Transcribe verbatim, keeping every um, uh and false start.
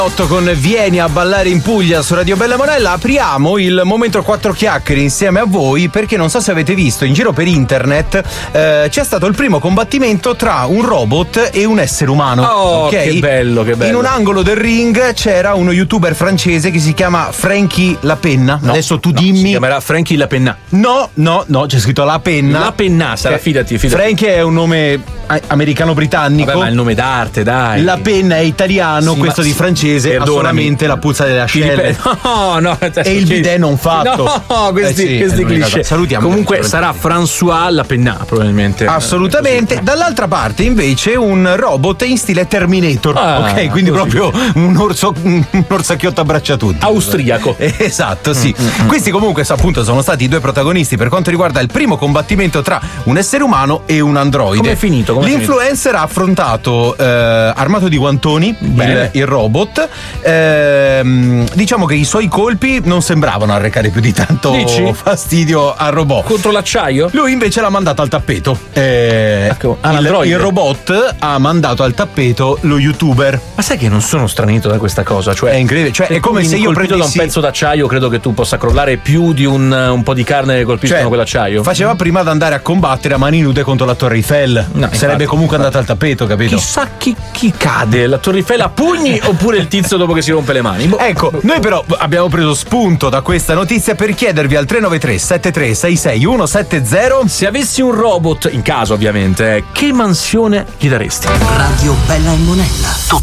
Con Vieni a ballare in Puglia su Radio Bella Monella apriamo il momento quattro chiacchiere insieme a voi, perché non so se avete visto in giro per internet eh, c'è stato il primo combattimento tra un robot e un essere umano. Oh, okay? che bello, che bello. In un angolo del ring c'era uno youtuber francese che si chiama Frankie La Penna. No, Adesso tu no, dimmi. Si chiamerà Frankie La Penna. No, no, no, c'è scritto La Penna. La Penna, sarà, fidati, fidati. Frankie è un nome americano-britannico. Vabbè, ma è il nome d'arte, dai. La Penna è italiano, sì, questo di francese ha solamente la puzza delle ascelle. No, no, e il bidet non fatto. No, questi, eh sì, questi cliché. Salutiamo. Comunque sarà François La Penna, probabilmente. Assolutamente. Dall'altra parte invece un robot in stile Terminator. Ah, ok, quindi così. Proprio un orso, un orsacchiotto abbraccia tutti. Austriaco. Esatto, sì. Mm-hmm. Questi comunque appunto sono stati i due protagonisti per quanto riguarda il primo combattimento tra un essere umano e un androide. Come è finito? Com'è L'influencer ha affrontato eh, armato di guantoni il, il robot. Eh, diciamo che i suoi colpi non sembravano arrecare più di tanto Dici? fastidio al robot. Contro l'acciaio? Lui invece l'ha mandato al tappeto. Eh, ecco, il, il robot ha mandato al tappeto lo youtuber. Ma sai che non sono stranito da questa cosa? Cioè, è incredibile. Cioè, è come se io prendessi da un pezzo d'acciaio, credo che tu possa crollare più di un, un po' di carne che colpiscono cioè, quell'acciaio. Faceva prima ad andare a combattere a mani nude contro la Torre Eiffel. No, sarebbe infatti, comunque andato al tappeto, capito? Chissà chi, chi cade, la Torre Eiffel a pugni oppure il tizio dopo che si rompe le mani. Boh. Ecco, noi però abbiamo preso spunto da questa notizia per chiedervi al tre nove tre sette tre sei sei uno sette zero se avessi un robot, in caso ovviamente, che mansione gli daresti? Radio Bella e Monella.